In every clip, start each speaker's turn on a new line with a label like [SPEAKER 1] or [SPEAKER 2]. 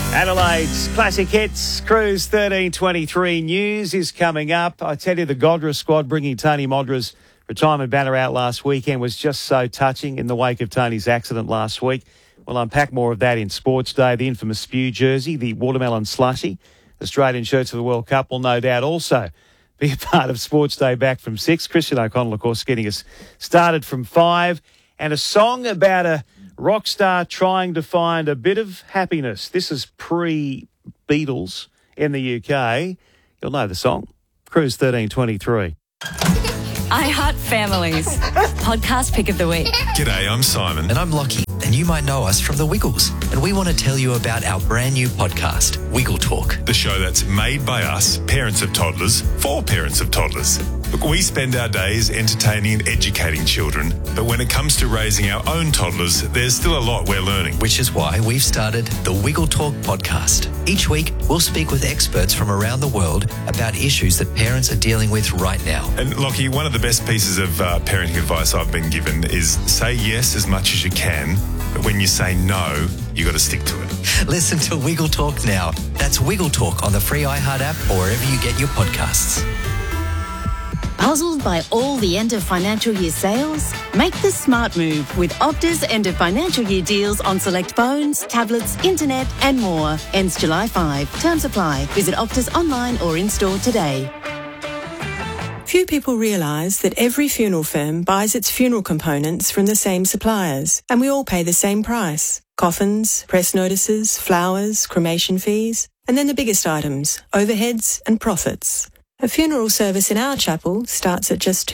[SPEAKER 1] Adelaide's Classic Hits, Cruise 1323 news is coming up. I tell you, the Godra squad bringing Tony Modra's retirement banner out last weekend was just so touching in the wake of Tony's accident last week. We'll unpack more of that in Sports Day. The infamous Spew jersey, the watermelon slushy, Australian shirts for the World Cup will no doubt also be a part of Sports Day back from 6. Christian O'Connell, of course, getting us started from 5. And a song about a rock star trying to find a bit of happiness. This is pre-Beatles in the UK. You'll know the song. Cruise 1323.
[SPEAKER 2] I Heart Families. Podcast pick of the week.
[SPEAKER 3] G'day, I'm Simon.
[SPEAKER 4] And I'm Lockie. And you might know us from The Wiggles. And we want to tell you about our brand new podcast, Wiggle Talk.
[SPEAKER 3] The show that's made by us, parents of toddlers, for parents of toddlers. Look, we spend our days entertaining and educating children, but when it comes to raising our own toddlers, there's still a lot we're learning.
[SPEAKER 4] Which is why we've started the Wiggle Talk podcast. Each week, we'll speak with experts from around the world about issues that parents are dealing with right now.
[SPEAKER 3] And Lockie, one of the best pieces of parenting advice I've been given is say yes as much as you can, but when you say no, you got to stick to it.
[SPEAKER 4] Listen to Wiggle Talk now. That's Wiggle Talk on the free iHeart app or wherever you get your podcasts.
[SPEAKER 5] Puzzled by all the end of financial year sales? Make the smart move with Opta's end of financial year deals on select phones, tablets, internet and more. Ends July 5. Terms apply. Visit Opta's online or in-store today.
[SPEAKER 6] Few people realise that every funeral firm buys its funeral components from the same suppliers, and we all pay the same price. Coffins, press notices, flowers, cremation fees, and then the biggest items, overheads and profits. A funeral service in our chapel starts at just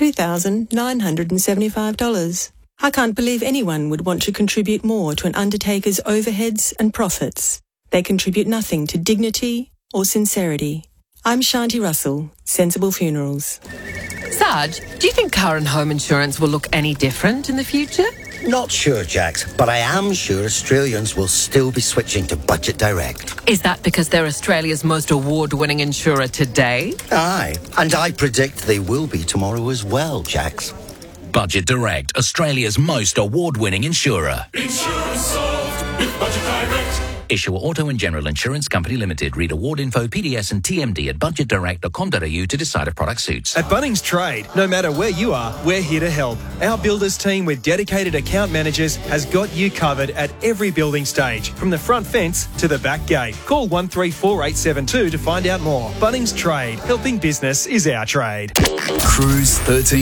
[SPEAKER 6] $2,975. I can't believe anyone would want to contribute more to an undertaker's overheads and profits. They contribute nothing to dignity or sincerity. I'm Shanti Russell, Sensible Funerals.
[SPEAKER 7] Sarge, do you think car and home insurance will look any different in the future?
[SPEAKER 8] Not sure, Jax, but I am sure Australians will still be switching to Budget Direct.
[SPEAKER 7] Is that because they're Australia's most award-winning insurer today?
[SPEAKER 8] Aye, and I predict they will be tomorrow as well, Jax.
[SPEAKER 9] Budget Direct, Australia's most award-winning insurer.
[SPEAKER 10] Insurance solved with Budget Direct.
[SPEAKER 9] Issuer Auto and General Insurance Company Limited. Read award info, PDS and TMD at budgetdirect.com.au to decide if product suits.
[SPEAKER 11] At Bunnings Trade, no matter where you are, we're here to help. Our builders team with dedicated account managers has got you covered at every building stage, from the front fence to the back gate. Call 134872 to find out more. Bunnings Trade, helping business is our trade.
[SPEAKER 10] Cruise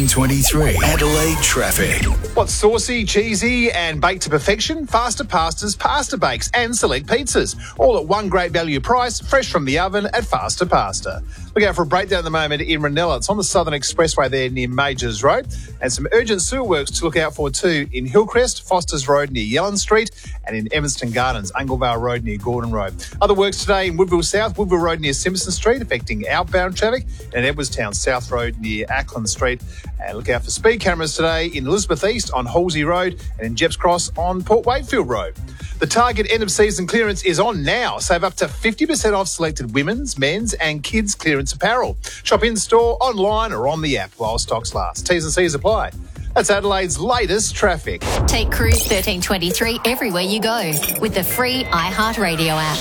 [SPEAKER 10] 1323. Adelaide traffic.
[SPEAKER 12] What's saucy, cheesy and baked to perfection? Faster Pastas, Pasta Bakes and select pizzas. All at one great value price, fresh from the oven at Faster Pasta. Look out for a breakdown at the moment in Ranella. It's on the Southern Expressway there near Majors Road. And some urgent sewer works to look out for too in Hillcrest, Foster's Road near Yellen Street, and in Evanston Gardens, Anglevale Road near Gordon Road. Other works today in Woodville South, Woodville Road near Simpson Street, affecting outbound traffic, and Edwardstown South Road near Ackland Street. And look out for speed cameras today in Elizabeth East on Halsey Road and in Jepps Cross on Port Wakefield Road. The Target end-of-season clearance is on now. Save up to 50% off selected women's, men's and kids' clearance apparel. Shop in-store, online or on the app while stocks last. T's and C's apply. That's Adelaide's latest traffic.
[SPEAKER 13] Take Cruise 1323 everywhere you go with the free iHeartRadio app.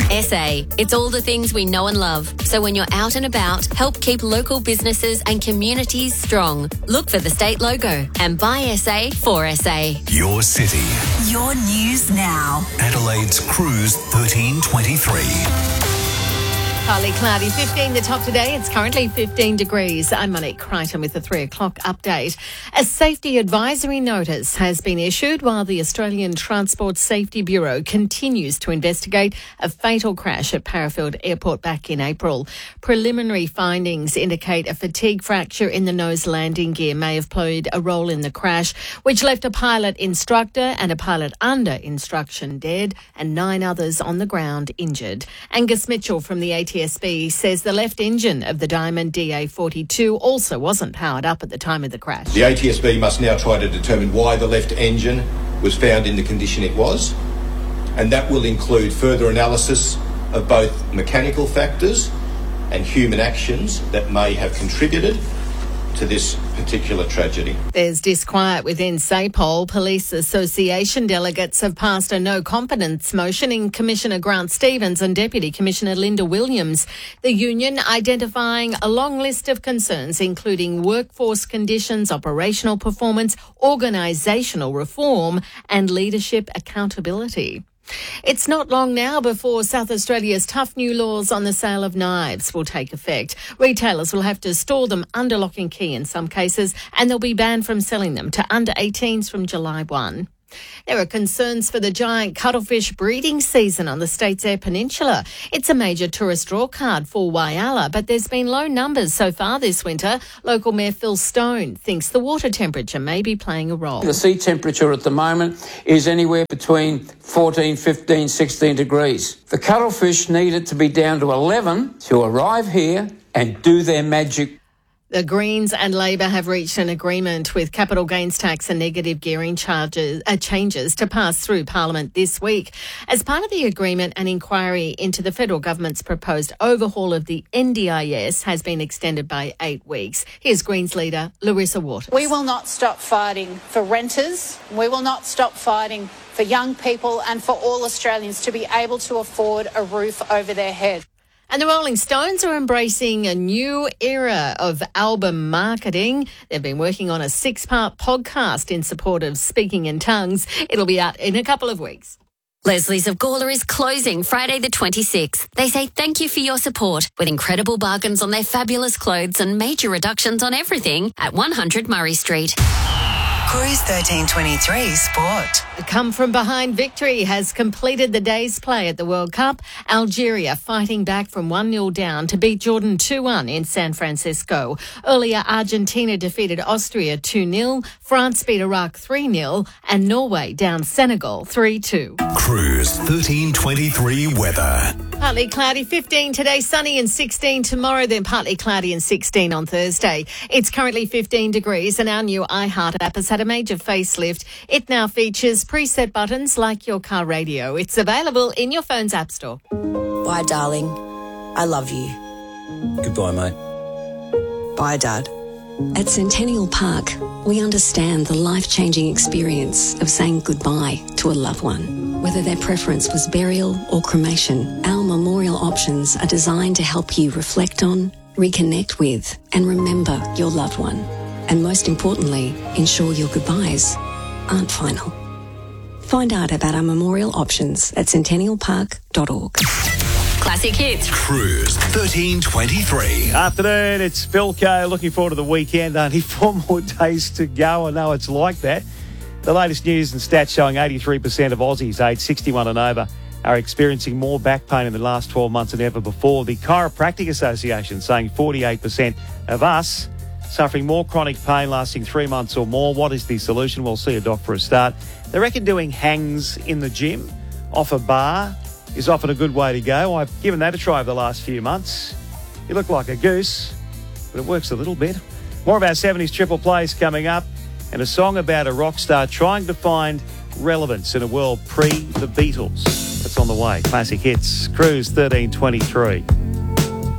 [SPEAKER 13] SA, it's all the things we know and love. So when you're out and about, help keep local businesses and communities strong. Look for the state logo and buy SA for SA.
[SPEAKER 10] Your city.
[SPEAKER 14] Your news now.
[SPEAKER 10] Adelaide's Cruise 1323.
[SPEAKER 15] Partly cloudy, 15 the top today. It's currently 15 degrees. I'm Monique Crichton with the 3 o'clock update. A safety advisory notice has been issued while the Australian Transport Safety Bureau continues to investigate a fatal crash at Parafield Airport back in April. Preliminary findings indicate a fatigue fracture in the nose landing gear may have played a role in the crash, which left a pilot instructor and a pilot under instruction dead and 9 others on the ground injured. Angus Mitchell from the ATSB says the left engine of the Diamond DA42 also wasn't powered up at the time of the crash.
[SPEAKER 16] The ATSB must now try to determine why the left engine was found in the condition it was, and that will include further analysis of both mechanical factors and human actions that may have contributed to this particular tragedy.
[SPEAKER 15] There's disquiet within SAPOL. Police Association delegates have passed a no-confidence motion in Commissioner Grant Stevens and Deputy Commissioner Linda Williams. The union identifying a long list of concerns, including workforce conditions, operational performance, organisational reform and leadership accountability. It's not long now before South Australia's tough new laws on the sale of knives will take effect. Retailers will have to store them under lock and key in some cases, and they'll be banned from selling them to under 18s from July 1. There are concerns for the giant cuttlefish breeding season on the States Eyre Peninsula. It's a major tourist draw card for Whyalla, but there's been low numbers so far this winter. Local Mayor Phil Stone thinks the water temperature may be playing a role.
[SPEAKER 17] The sea temperature at the moment is anywhere between 14, 15, 16 degrees. The cuttlefish need it to be down to 11 to arrive here and do their magic.
[SPEAKER 15] The Greens and Labor have reached an agreement with capital gains tax and negative gearing changes to pass through Parliament this week. As part of the agreement, an inquiry into the federal government's proposed overhaul of the NDIS has been extended by 8 weeks. Here's Greens leader Larissa Waters.
[SPEAKER 18] We will not stop fighting for renters. We will not stop fighting for young people and for all Australians to be able to afford a roof over their head.
[SPEAKER 15] And the Rolling Stones are embracing a new era of album marketing. They've been working on a 6-part podcast in support of Speaking in Tongues. It'll be out in a couple of weeks.
[SPEAKER 13] Leslie's of Gawler is closing Friday the 26th. They say thank you for your support with incredible bargains on their fabulous clothes and major reductions on everything at 100 Murray Street.
[SPEAKER 14] Cruise 1323 Sport.
[SPEAKER 15] The come-from-behind victory has completed the day's play at the World Cup. Algeria fighting back from 1-0 down to beat Jordan 2-1 in San Francisco. Earlier, Argentina defeated Austria 2-0, France beat Iraq 3-0, and Norway down Senegal 3-2.
[SPEAKER 10] Cruise 1323 weather.
[SPEAKER 15] Partly cloudy, 15 today, sunny and 16 tomorrow, then partly cloudy and 16 on Thursday. It's currently 15 degrees and our new iHeart app has had a major facelift. It now features preset buttons like your car radio. It's available in your phone's app store.
[SPEAKER 19] Bye, darling. I love you.
[SPEAKER 20] Goodbye, mate.
[SPEAKER 19] Bye, Dad.
[SPEAKER 21] At Centennial Park, we understand the life-changing experience of saying goodbye to a loved one. Whether their preference was burial or cremation, our memorial options are designed to help you reflect on, reconnect with, and remember your loved one. And most importantly, ensure your goodbyes aren't final. Find out about our memorial options at centennialpark.org.
[SPEAKER 13] Classic hits.
[SPEAKER 10] Cruise 1323.
[SPEAKER 1] Afternoon, it's Philco. Looking forward to the weekend. Only 4 more days to go. I know it's like that. The latest news and stats showing 83% of Aussies aged 61 and over are experiencing more back pain in the last 12 months than ever before. The Chiropractic Association saying 48% of us suffering more chronic pain lasting 3 months or more. What is the solution? We'll see a doc for a start. They reckon doing hangs in the gym off a bar is often a good way to go. I've given that a try over the last few months. You look like a goose, but it works a little bit. More of our 70s triple plays coming up and a song about a rock star trying to find relevance in a world pre the Beatles. That's on the way. Classic hits. Cruise 1323.